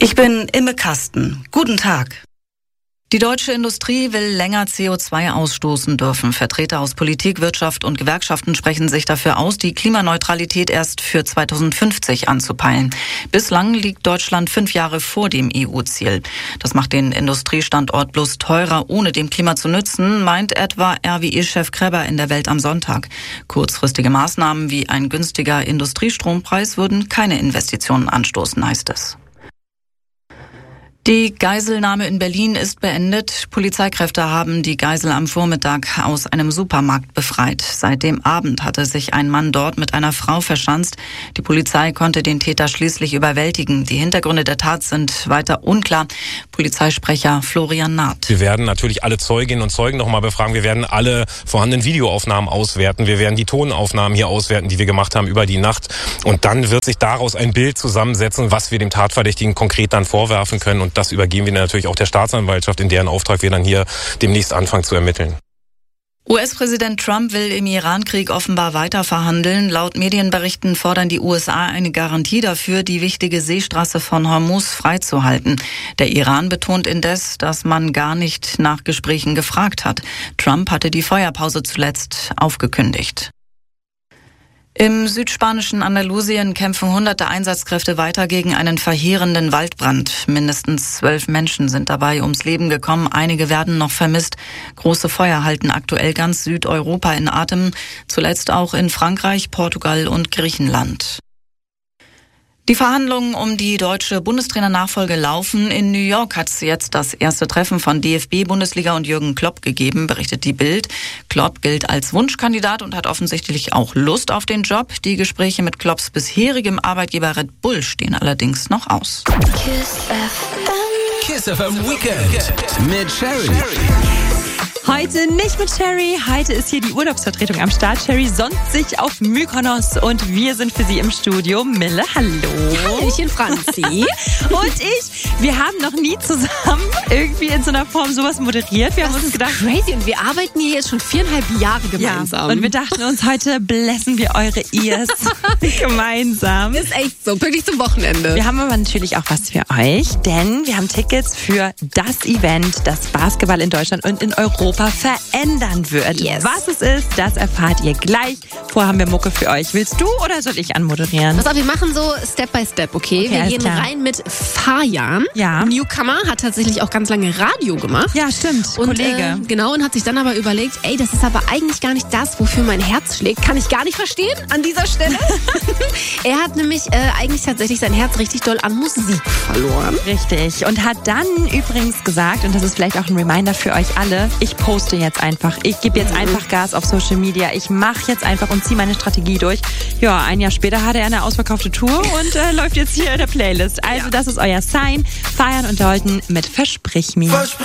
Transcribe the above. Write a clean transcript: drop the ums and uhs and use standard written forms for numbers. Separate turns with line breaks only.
Ich bin Imme Kasten. Guten Tag. Die deutsche Industrie will länger CO2 ausstoßen dürfen. Vertreter aus Politik, Wirtschaft und Gewerkschaften sprechen sich dafür aus, die Klimaneutralität erst für 2050 anzupeilen. Bislang liegt Deutschland 5 Jahre vor dem EU-Ziel. Das macht den Industriestandort bloß teurer, ohne dem Klima zu nützen, meint etwa RWE-Chef Kreber in der Welt am Sonntag. Kurzfristige Maßnahmen wie ein günstiger Industriestrompreis würden keine Investitionen anstoßen, heißt es. Die Geiselnahme in Berlin ist beendet. Polizeikräfte haben die Geisel am Vormittag aus einem Supermarkt befreit. Seit dem Abend hatte sich ein Mann dort mit einer Frau verschanzt. Die Polizei konnte den Täter schließlich überwältigen. Die Hintergründe der Tat sind weiter unklar. Polizeisprecher Florian Naht.
Wir werden natürlich alle Zeuginnen und Zeugen nochmal befragen. Wir werden alle vorhandenen Videoaufnahmen auswerten. Wir werden die Tonaufnahmen hier auswerten, die wir gemacht haben über die Nacht. Und dann wird sich daraus ein Bild zusammensetzen, was wir dem Tatverdächtigen konkret dann vorwerfen können. Und das übergeben wir natürlich auch der Staatsanwaltschaft, in deren Auftrag wir dann hier demnächst anfangen zu ermitteln.
US-Präsident Trump will im Iran-Krieg offenbar weiter verhandeln. Laut Medienberichten fordern die USA eine Garantie dafür, die wichtige Seestraße von Hormuz freizuhalten. Der Iran betont indes, dass man gar nicht nach Gesprächen gefragt hat. Trump hatte die Feuerpause zuletzt aufgekündigt. Im südspanischen Andalusien kämpfen hunderte Einsatzkräfte weiter gegen einen verheerenden Waldbrand. Mindestens 12 Menschen sind dabei ums Leben gekommen. Einige werden noch vermisst. Große Feuer halten aktuell ganz Südeuropa in Atem. Zuletzt auch in Frankreich, Portugal und Griechenland. Die Verhandlungen um die deutsche Bundestrainer-Nachfolge laufen. In New York hat es jetzt das erste Treffen von DFB-Bundesliga und Jürgen Klopp gegeben, berichtet die Bild. Klopp gilt als Wunschkandidat und hat offensichtlich auch Lust auf den Job. Die Gespräche mit Klopps bisherigem Arbeitgeber Red Bull stehen allerdings noch aus.
Kiss FM Weekend mit Sherry.
Heute nicht mit Sherry, heute ist hier die Urlaubsvertretung am Start. Sherry sonnt sich auf Mykonos und wir sind für Sie im Studio. Mille, hallo.
Hallöchen, Franzi.
Und wir haben noch nie zusammen irgendwie in so einer Form sowas moderiert. Wir haben uns gedacht,
crazy, und wir arbeiten hier jetzt schon 4,5 Jahre gemeinsam.
Ja, und wir dachten uns, heute blessen wir eure Ears gemeinsam.
Ist echt so, pünktlich zum Wochenende.
Wir haben aber natürlich auch was für euch, denn wir haben Tickets für das Event, das Basketball in Deutschland und in Europa verändern wird.
Yes.
Was es ist, das erfahrt ihr gleich. Vorher haben wir Mucke für euch. Willst du oder soll ich anmoderieren?
Pass auf, wir machen so Step by Step, okay? Wir gehen rein mit Fajan.
Ja.
Newcomer, hat tatsächlich auch ganz lange Radio gemacht.
Ja, stimmt.
Und,
Kollege.
Genau, und hat sich dann aber überlegt, ey, das ist aber eigentlich gar nicht das, wofür mein Herz schlägt. Kann ich gar nicht verstehen an dieser Stelle. Er hat nämlich eigentlich tatsächlich sein Herz richtig doll an Musik verloren.
Richtig. Und hat dann übrigens gesagt, und das ist vielleicht auch ein Reminder für euch alle, ich poste jetzt einfach. Ich gebe jetzt einfach Gas auf Social Media. Ich mache jetzt einfach und ziehe meine Strategie durch. Ja, ein Jahr später hatte er eine ausverkaufte Tour und läuft jetzt hier in der Playlist. Also das ist euer Sign. Feiern und Dalton mit Versprich mir.